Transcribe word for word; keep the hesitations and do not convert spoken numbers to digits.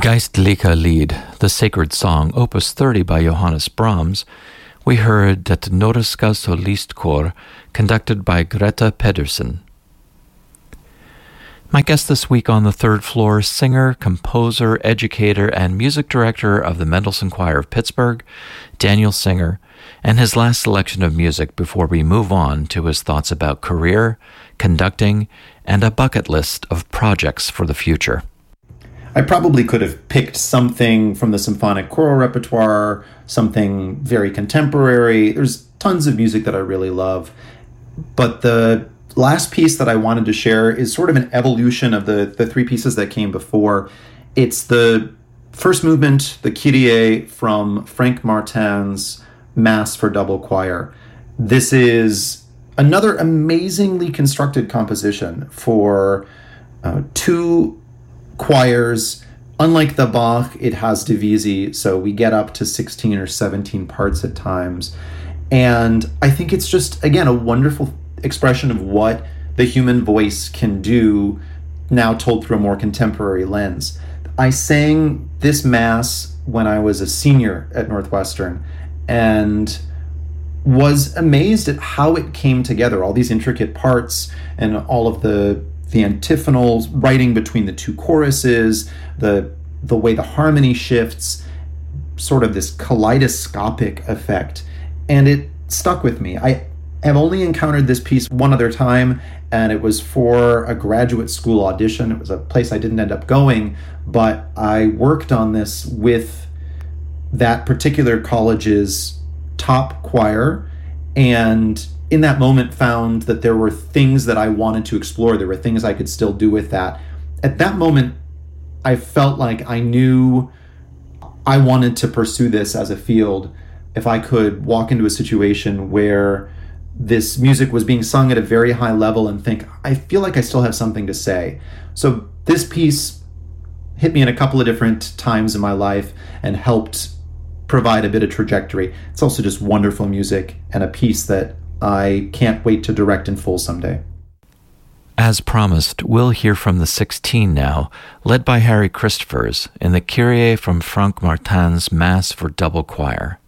Geistlicher Lied, the sacred song, Opus thirty by Johannes Brahms, we heard at Nordiska Solistkor, conducted by Greta Pedersen. My guest this week on the third floor, singer, composer, educator, and music director of the Mendelssohn Choir of Pittsburgh, Daniel Singer, and his last selection of music before we move on to his thoughts about career, conducting, and a bucket list of projects for the future. I probably could have picked something from the symphonic choral repertoire, something very contemporary. There's tons of music that I really love. But the last piece that I wanted to share is sort of an evolution of the, the three pieces that came before. It's the first movement, the Kyrie, from Frank Martin's Mass for Double Choir. This is another amazingly constructed composition for uh, two choirs. Unlike the Bach, it has divisi, so we get up to sixteen or seventeen parts at times. And I think it's just, again, a wonderful expression of what the human voice can do, now told through a more contemporary lens. I sang this Mass when I was a senior at Northwestern and was amazed at how it came together, all these intricate parts and all of the the antiphonals, writing between the two choruses, the the way the harmony shifts, sort of this kaleidoscopic effect. And it stuck with me. I have only encountered this piece one other time, and it was for a graduate school audition. It was a place I didn't end up going, but I worked on this with that particular college's top choir, and in that moment found that there were things that I wanted to explore. There were things I could still do with that. At that moment, I felt like I knew I wanted to pursue this as a field. If I could walk into a situation where this music was being sung at a very high level and think, I feel like I still have something to say. So this piece hit me in a couple of different times in my life and helped provide a bit of trajectory. It's also just wonderful music and a piece that I can't wait to direct in full someday. As promised, we'll hear from the sixteen now, led by Harry Christophers, in the Kyrie from Frank Martin's Mass for Double Choir.